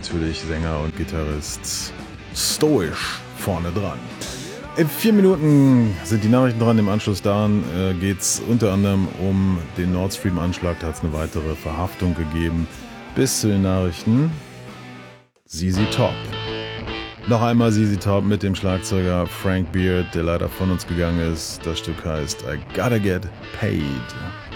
natürlich Sänger und Gitarrist stoisch vorne dran. In 4 Minuten sind die Nachrichten dran. Im Anschluss daran geht es unter anderem um den Nord Stream-Anschlag. Da hat es eine weitere Verhaftung gegeben. Bis zu den Nachrichten ZZ Top. Noch einmal ZZ Top mit dem Schlagzeuger Frank Beard, der leider von uns gegangen ist. Das Stück heißt I Gotta Get Paid.